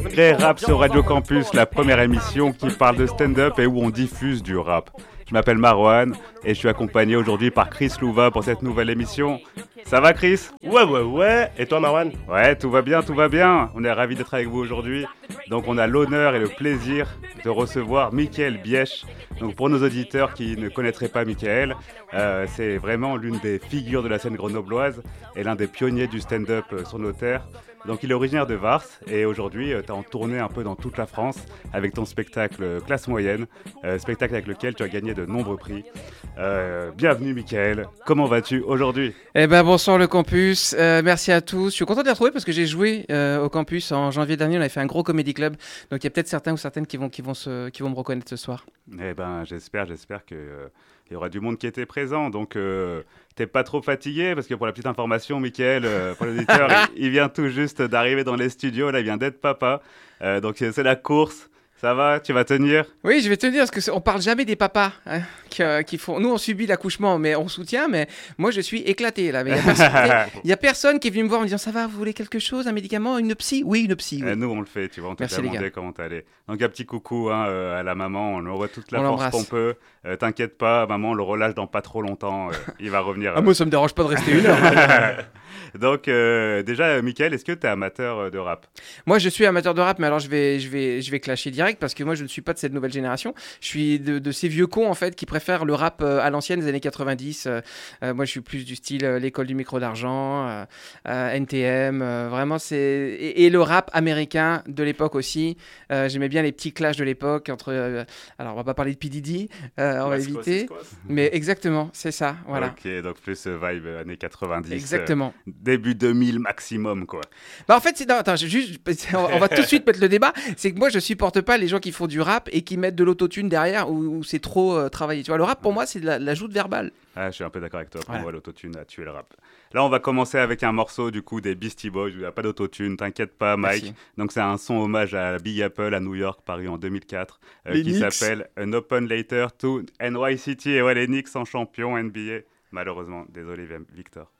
Vrai Rap sur Radio Campus, la première émission qui parle de stand-up et où on diffuse du rap. Je m'appelle Marwan et je suis accompagné aujourd'hui par Chris Louva pour cette nouvelle émission. Ça va Chris ? Ouais. Et toi Marwan ? Ouais, tout va bien. On est ravis d'être avec vous aujourd'hui. Donc on a l'honneur et le plaisir de recevoir Mickaël Bièche. Donc pour nos auditeurs qui ne connaîtraient pas Mickaël, c'est vraiment l'une des figures de la scène grenobloise et l'un des pionniers du stand-up sur nos terres. Donc il est originaire de Vars et aujourd'hui tu es en tournée un peu dans toute la France avec ton spectacle Classe Moyenne, spectacle avec lequel tu as gagné de nombreux prix. Bienvenue Mickaël, comment vas-tu aujourd'hui ? Bonsoir le campus, merci à tous. Je suis content de les retrouver parce que j'ai joué au campus en janvier dernier, on avait fait un gros comédie club, donc il y a peut-être certains ou certaines qui vont me reconnaître ce soir. J'espère que il y aura du monde qui était présent, donc t'es pas trop fatigué, parce que pour la petite information, Mickaël, pour l'auditeur, il vient tout juste d'arriver dans les studios, là il vient d'être papa, donc c'est la course. Ça va, tu vas tenir ? Oui, je vais tenir, parce qu'on parle jamais des papas qui font... Nous, on subit l'accouchement, mais on soutient, mais moi, je suis éclaté, là. Il y a personne qui est venu me voir en me disant « Ça va, vous voulez quelque chose, un médicament, une psy ?» Oui, une psy. Oui. Nous, on le fait, tu vois, on t'a Merci, demandé comment t'allais. Donc, un petit coucou à la maman, on lui envoie toute la force qu'on peut. T'inquiète pas, maman, on le relâche dans pas trop longtemps, il va revenir. Moi, ça me dérange pas de rester une heure. Donc, déjà, Mickaël, est-ce que t'es amateur de rap ? Moi, je suis amateur de rap, mais alors je vais clasher direct parce que moi, je ne suis pas de cette nouvelle génération. Je suis de ces vieux cons, en fait, qui préfèrent le rap à l'ancienne des années 90. Moi, je suis plus du style l'école du micro d'argent, NTM. Vraiment, c'est... Et le rap américain de l'époque aussi. J'aimais bien les petits clashs de l'époque entre... alors, on va pas parler de P. Diddy, on va éviter. Mais exactement, c'est ça, voilà. Ok, donc plus vibe années 90. Exactement. Début 2000 maximum, quoi. En fait, on va tout de suite mettre le débat. C'est que moi, je supporte pas les gens qui font du rap et qui mettent de l'autotune derrière où c'est trop travaillé. Tu vois, le rap, pour moi, c'est de l'ajout de verbal. Ah, je suis un peu d'accord avec toi. Pour moi, l'autotune a tué le rap. Là, on va commencer avec un morceau du coup des Beastie Boys. Il n'y a pas d'autotune, t'inquiète pas, Mike. Merci. Donc, c'est un son hommage à Big Apple à New York, paru en 2004, qui Knicks. s'appelle An Open Letter to NYCT. Et ouais, les Knicks sont champions NBA. Malheureusement, désolé, Victor.